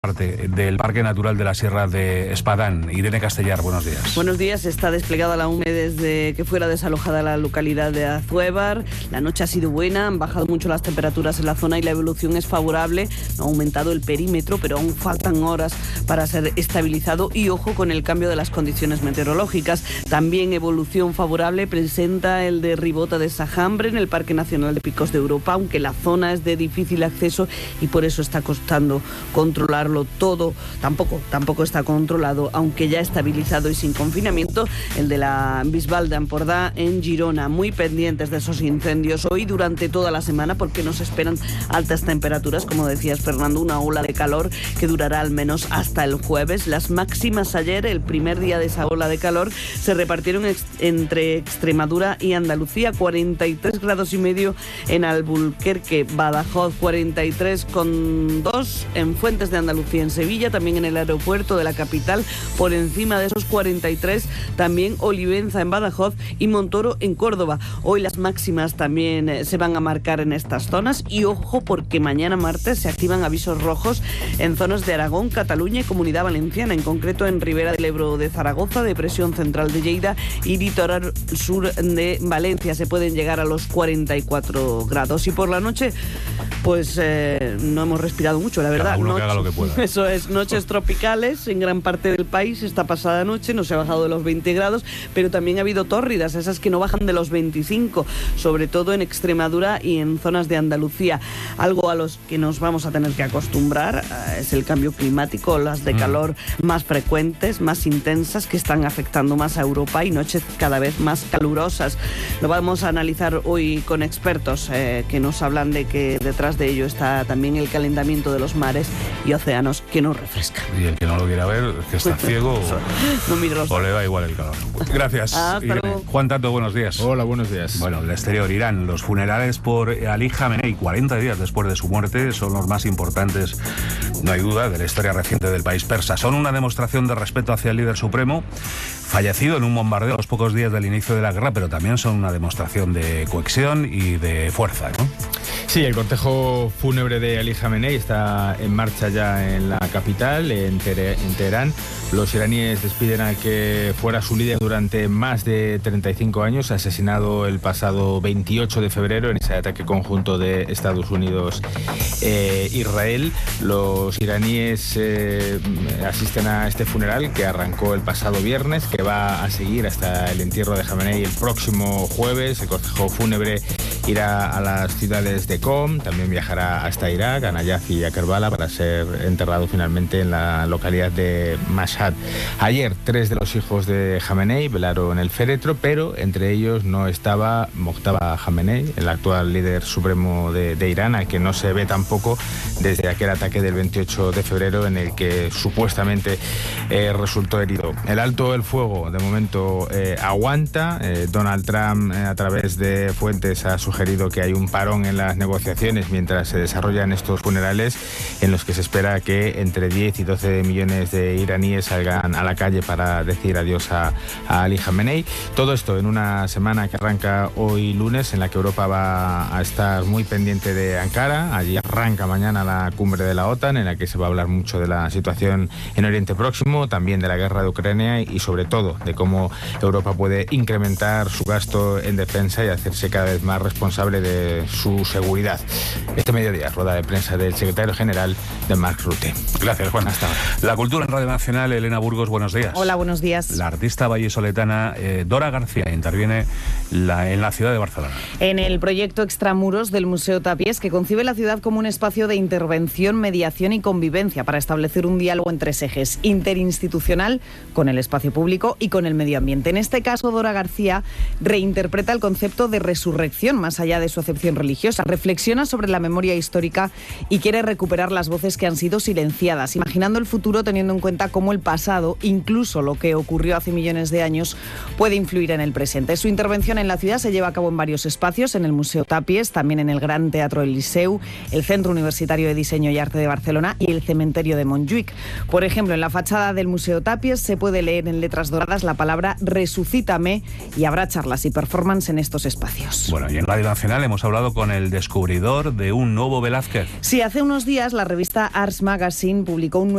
Parte del Parque Natural de la Sierra de Espadán. Irene Castellar, buenos días. Buenos días. Está desplegada la UME desde que fuera desalojada la localidad de Azuévar. La noche ha sido buena, han bajado mucho las temperaturas en la zona y la evolución es favorable. No ha aumentado el perímetro, pero aún faltan horas para ser estabilizado. Y ojo con el cambio de las condiciones meteorológicas. También evolución favorable presenta el de Ribota de Sajambre en el Parque Nacional de Picos de Europa, aunque la zona es de difícil acceso y por eso está costando controlarlo todo. Tampoco está controlado, aunque ya estabilizado y sin confinamiento, el de la Bisbal de Empordà en Girona. Muy pendientes de esos incendios hoy durante toda la semana, porque nos esperan altas temperaturas, como decías, Fernando, una ola de calor que durará al menos hasta el jueves. Las máximas ayer, el primer día de esa ola de calor, se repartieron entre Extremadura y Andalucía. 43 grados y medio en Alburquerque, Badajoz, 43,2 en Fuentes de Andalucía, en Sevilla, también en el aeropuerto de la capital. Por encima de esos 43 también Olivenza en Badajoz y Montoro en Córdoba. Hoy las máximas también se van a marcar en estas zonas y ojo, porque mañana martes se activan avisos rojos en zonas de Aragón, Cataluña y Comunidad Valenciana, en concreto en Ribera del Ebro de Zaragoza, depresión central de Lleida y litoral sur de Valencia. Se pueden llegar a los 44 grados y por la noche pues no hemos respirado mucho, la verdad. Cada uno que haga lo que pueda. Eso es, noches tropicales en gran parte del país. Esta pasada noche no se ha bajado de los 20 grados, pero también ha habido tórridas, esas que no bajan de los 25, sobre todo en Extremadura y en zonas de Andalucía. Algo a los que nos vamos a tener que acostumbrar es el cambio climático, las de calor más frecuentes, más intensas, que están afectando más a Europa y noches cada vez más calurosas. Lo vamos a analizar hoy con expertos que nos hablan de que detrás de ello está también el calentamiento de los mares y océanos que nos refresca. Y el que no lo quiera ver, que está ciego no o le da igual el calor. Gracias. Juan Tato, buenos días. Hola, buenos días. Bueno, del exterior, Irán. Los funerales por Ali Khamenei, 40 días después de su muerte, son los más importantes, no hay duda, de la historia reciente del país persa. Son una demostración de respeto hacia el líder supremo, fallecido en un bombardeo a los pocos días del inicio de la guerra, pero también son una demostración de cohesión y de fuerza, ¿no? Sí, el cortejo fúnebre de Ali Khamenei está en marcha ya en la capital, en Teherán. Los iraníes despiden al que fuera su líder durante más de 35 años, asesinado el pasado 28 de febrero en ese ataque conjunto de Estados Unidos-Israel. Los iraníes asisten a este funeral que arrancó el pasado viernes, que va a seguir hasta el entierro de Khamenei el próximo jueves. El cortejo fúnebre irá a las ciudades de Qom, también viajará hasta Irak, a Nayaf y a Kerbala, para ser enterrado finalmente en la localidad de Mashhad. Ayer, 3 de los hijos de Khamenei velaron el féretro, pero entre ellos no estaba Mojtaba Khamenei, el actual líder supremo de Irán, al que no se ve tampoco desde aquel ataque del 28 de febrero en el que supuestamente resultó herido. El alto el fuego de momento aguanta. Donald Trump, a través de fuentes, ha sugerido que hay un parón en las negociaciones mientras se desarrollan estos funerales, en los que se espera que entre 10 y 12 millones de iraníes salgan a la calle para decir adiós a Ali Khamenei. Todo esto en una semana que arranca hoy lunes, en la que Europa va a estar muy pendiente de Ankara. Allí arranca mañana la cumbre de la OTAN, en la que se va a hablar mucho de la situación en Oriente Próximo, también de la guerra de Ucrania y sobre todo de cómo Europa puede incrementar su gasto en defensa y hacerse cada vez más responsable de su seguridad. Este mediodía, rueda de prensa del secretario general de Mark Rutte. Gracias, Juan. Hasta ahora. La cultura en Radio Nacional, Elena Burgos, buenos días. Hola, buenos días. La artista vallisoletana Dora García interviene en la ciudad de Barcelona. En el proyecto Extramuros del Museo Tapies, que concibe la ciudad como un espacio de intervención, mediación y convivencia para establecer un diálogo en 3 ejes: interinstitucional, con el espacio público y con el medio ambiente. En este caso, Dora García reinterpreta el concepto de resurrección más allá de su acepción religiosa. Reflexiona sobre la memoria histórica y quiere recuperar las voces que han sido silenciadas, imaginando el futuro teniendo en cuenta cómo el pasado, incluso lo que ocurrió hace millones de años, puede influir en el presente. Su intervención en la ciudad se lleva a cabo en varios espacios: en el Museo Tapies, también en el Gran Teatro del Liceu, el Centro Universitario de Diseño y Arte de Barcelona y el Cementerio de Montjuïc. Por ejemplo, en la fachada del Museo Tapies se puede leer en letras doradas la palabra "Resucítame", y habrá charlas y performance en estos espacios. Bueno, y en Radio Radio Nacional hemos hablado con el descubridor de un nuevo Velázquez. Sí, hace unos días la revista Ars Magazine publicó un